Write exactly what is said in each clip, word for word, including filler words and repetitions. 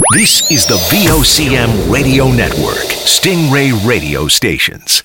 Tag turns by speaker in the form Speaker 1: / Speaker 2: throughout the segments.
Speaker 1: This is the V O C M Radio Network, Stingray Radio Stations.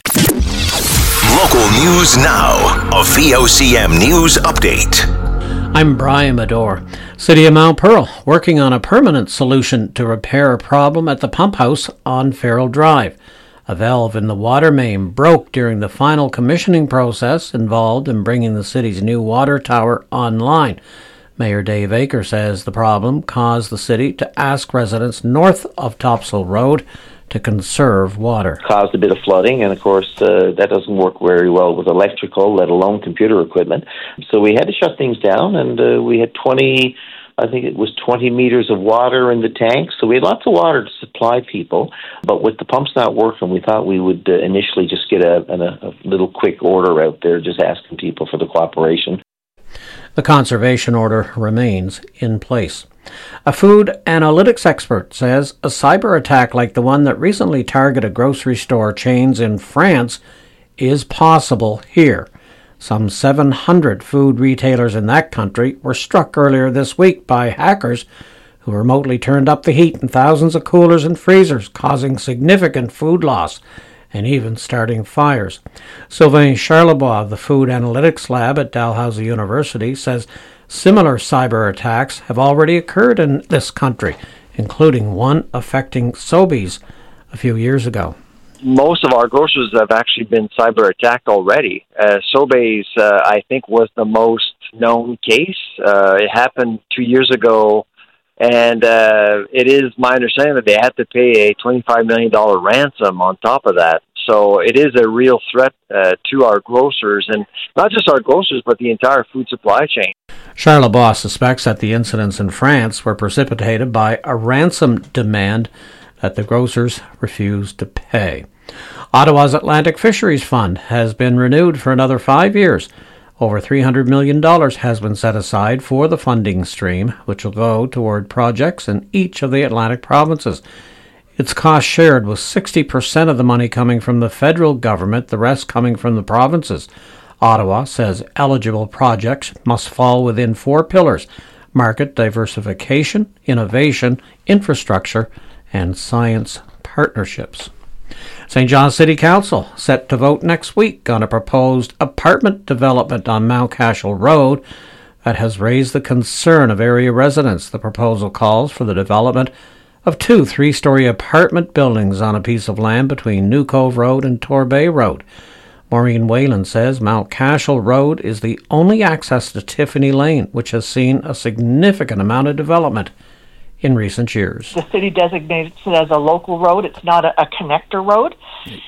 Speaker 1: Local news now, a V O C M News Update.
Speaker 2: I'm Brian Medore. City of Mount Pearl working on a permanent solution to repair a problem at the pump house on Farrell Drive. A valve in the water main broke during the final commissioning process involved in bringing the city's new water tower online. Mayor Dave Aker says the problem caused the city to ask residents north of Topsail Road to conserve water.
Speaker 3: Caused a bit of flooding, and of course uh, that doesn't work very well with electrical, let alone computer equipment. So we had to shut things down, and uh, we had twenty, I think it was twenty meters of water in the tank. So we had lots of water to supply people, but with the pumps not working, we thought we would uh, initially just get a, a, a little quick order out there, just asking people for the cooperation.
Speaker 2: The conservation order remains in place. A food analytics expert says a cyber attack like the one that recently targeted grocery store chains in France is possible here. Some seven hundred food retailers in that country were struck earlier this week by hackers who remotely turned up the heat in thousands of coolers and freezers, causing significant food loss and even starting fires. Sylvain Charlebois of the Food Analytics Lab at Dalhousie University says similar cyber attacks have already occurred in this country, including one affecting Sobeys a few years ago.
Speaker 4: Most of our grocers have actually been cyber attacked already. Uh, Sobeys, uh, I think, was the most known case. Uh, it happened two years ago, and uh, it is my understanding that they had to pay a twenty-five million dollars ransom on top of that. So it is a real threat uh, to our grocers, and not just our grocers, but the entire food supply chain.
Speaker 2: Charlebois suspects that the incidents in France were precipitated by a ransom demand that the grocers refused to pay. Ottawa's Atlantic Fisheries Fund has been renewed for another five years. Over three hundred million dollars has been set aside for the funding stream, which will go toward projects in each of the Atlantic provinces. Its cost shared, with sixty percent of the money coming from the federal government, the rest coming from the provinces. Ottawa says eligible projects must fall within four pillars: market diversification, innovation, infrastructure, and science partnerships. Saint John City Council set to vote next week on a proposed apartment development on Mount Cashel Road that has raised the concern of area residents. The proposal calls for the development of two three-story apartment buildings on a piece of land between New Cove Road and Torbay Road. Maureen Whalen says Mount Cashel Road is the only access to Tiffany Lane, which has seen a significant amount of development in recent years.
Speaker 5: The city designates it as a local road. It's not a, a connector road,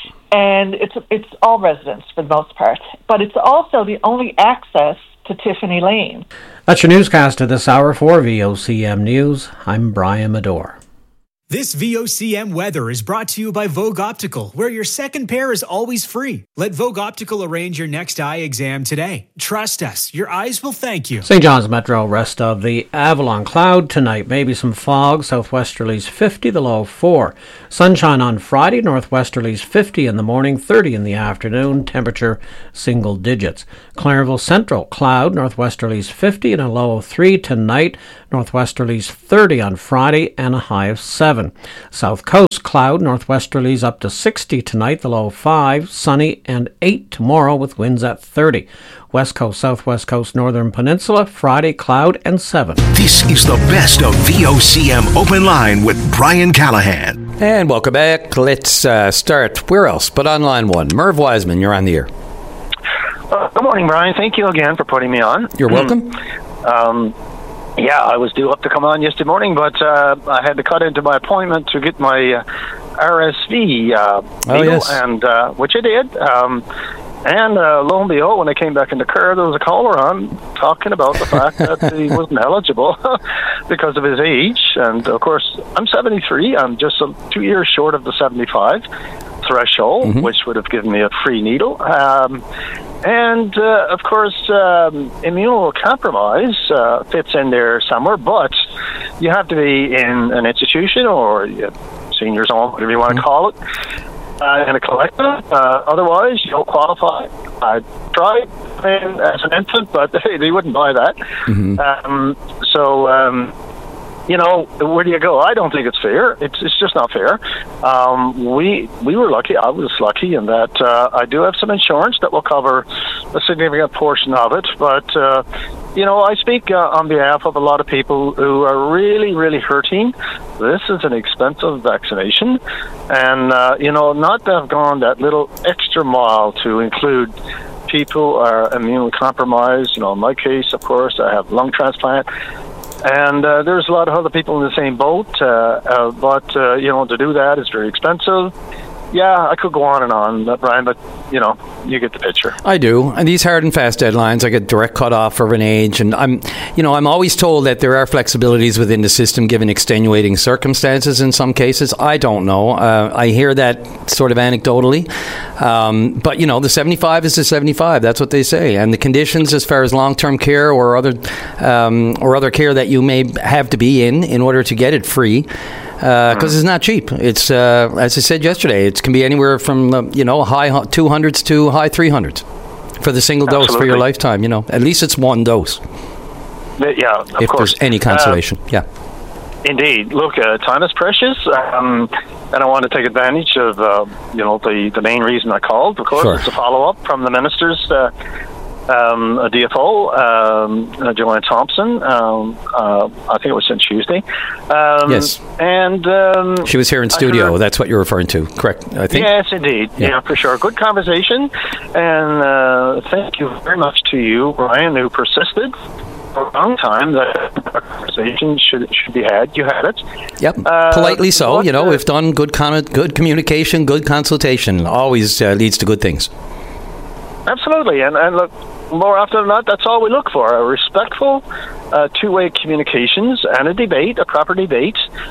Speaker 5: and it's it's all residents for the most part. But it's also the only access to Tiffany Lane. That's
Speaker 2: your newscast of this hour for V O C M News. I'm Brian Medore.
Speaker 6: This V O C M weather is brought to you by Vogue Optical, where your second pair is always free. Let Vogue Optical arrange your next eye exam today. Trust us, your eyes will thank you.
Speaker 2: Saint John's Metro, rest of the Avalon. Cloud tonight, maybe some fog, southwesterlies fifty, the low four. Sunshine on Friday, northwesterlies fifty in the morning, thirty in the afternoon, temperature single digits. Clarenville Central, cloud, northwesterlies fifty and a low of three tonight, northwesterlies thirty on Friday and a high of seven. South Coast, cloud, northwesterlies up to sixty tonight, the low five, sunny and eight tomorrow with winds at thirty. West Coast, Southwest Coast, Northern Peninsula, Friday, cloud and seven.
Speaker 1: This is the best of V O C M Open Line with Brian Callahan.
Speaker 7: And welcome back. Let's uh, start where else but on line one. Merv Wiseman, you're on the air.
Speaker 8: Uh, good morning, Brian. Thank you again for putting me on.
Speaker 7: You're welcome.
Speaker 8: um, yeah, I was due up to come on yesterday morning, but uh, I had to cut into my appointment to get my uh, R S V uh,
Speaker 7: oh, yes.
Speaker 8: and uh, which I did. Um, and uh, lo and behold, when I came back in the car, there was a caller on talking about the fact that he wasn't eligible because of his age. And of course, I'm seventy-three. I'm just uh, two years short of the seventy-five threshold, mm-hmm. which would have given me a free needle. Um, and, uh, of course, um, immunocompromise uh, fits in there somewhere, but you have to be in an institution or uh, seniors home, whatever you want to call it, uh, in a collective. Uh, otherwise, you don't qualify. I tried as an infant, but they, they wouldn't buy that. Mm-hmm. Um, so... Um, you know, where do you go? I don't think it's fair. It's it's just not fair. Um, we we were lucky. I was lucky in that uh, I do have some insurance that will cover a significant portion of it. But uh, you know, I speak uh, on behalf of a lot of people who are really, really hurting. This is an expensive vaccination, and uh, you know, not to have gone that little extra mile to include people who are immunocompromised. You know, in my case, of course, I have lung transplant. And uh, there's a lot of other people in the same boat, uh, uh, but, uh, you know, to do that is very expensive. Yeah, I could go on and on, Brian, but, you know, you get the picture.
Speaker 7: I do. And these hard and fast deadlines, I get direct cutoff of an age. And I'm, you know, I'm always told that there are flexibilities within the system given extenuating circumstances in some cases. I don't know. Uh, I hear that sort of anecdotally. Um, but, you know, the seventy-five is the seventy-five. That's what they say. And the conditions as far as long-term care or other um, or other care that you may have to be in in order to get it free, because uh, it's not cheap. It's, uh, as I said yesterday, it can be anywhere from, uh, you know, high two hundreds to high three hundreds for the single Absolutely. dose for your lifetime, you know. At least it's one dose.
Speaker 8: Yeah, of
Speaker 7: if
Speaker 8: course.
Speaker 7: there's any consolation, uh, yeah.
Speaker 8: Indeed. Look, uh, time is precious, um, and I want to take advantage of, uh, you know, the, the main reason I called. Of course, sure. It's a follow-up from the minister's uh, um, a D F O, um, uh, Joanne Thompson. Um, uh, I think it was since Tuesday. Um,
Speaker 7: yes.
Speaker 8: And um,
Speaker 7: she was here in studio. Heard, that's what you're referring to, correct? I think.
Speaker 8: Yes, indeed. Yeah, yeah for sure. Good conversation, and uh, thank you very much to you, Brian, who persisted for a long time that a conversation should should be had. You had it.
Speaker 7: Yep. Uh, Politely so. You know, uh, if done, good con- good communication, good consultation always uh, leads to good things.
Speaker 8: Absolutely, and and look. More often than not, that's all we look for, a respectful uh, two-way communications and a debate, a proper debate,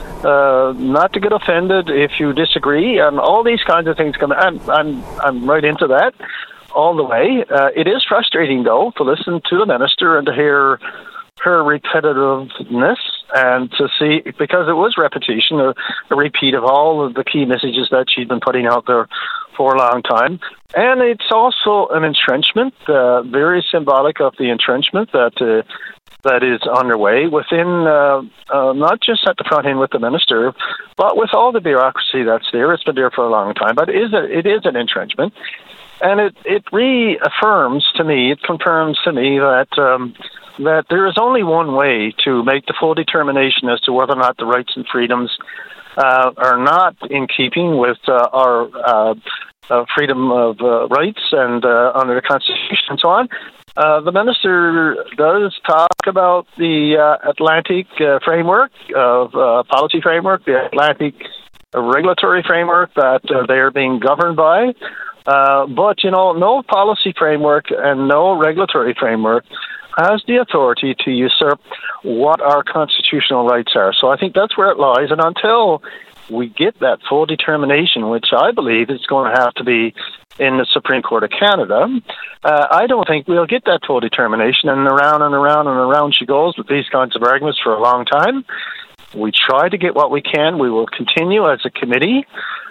Speaker 8: uh, not to get offended if you disagree, and all these kinds of things come. I'm, I'm, I'm right into that all the way. Uh, it is frustrating, though, to listen to the minister and to hear her repetitiveness and to see, because it was repetition, a, a repeat of all of the key messages that she's been putting out there for a long time. And it's also an entrenchment, uh, very symbolic of the entrenchment that uh, that is underway within, uh, uh, not just at the front end with the minister, but with all the bureaucracy that's there. It's been there for a long time, but it is, a, it is an entrenchment. And it, it reaffirms to me, it confirms to me that um, that there is only one way to make the full determination as to whether or not the rights and freedoms uh, are not in keeping with uh, our uh, uh, freedom of uh, rights and uh, under the Constitution and so on. Uh, the minister does talk about the uh, Atlantic uh, framework of uh, policy framework, the Atlantic regulatory framework that uh, they are being governed by. Uh, but, you know, no policy framework and no regulatory framework has the authority to usurp what our constitutional rights are. So I think that's where it lies. And until we get that full determination, which I believe is going to have to be in the Supreme Court of Canada, uh, I don't think we'll get that full determination. And around and around and around she goes with these kinds of arguments for a long time. We try to get what we can. We will continue as a committee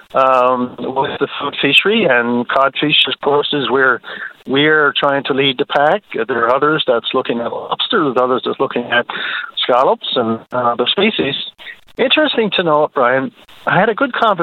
Speaker 8: um, with the food fishery, and codfish, of course, is where we're trying to lead the pack. There are others that's looking at lobster. There's others that's looking at scallops and uh, other species. Interesting to know, Brian, I had a good conversation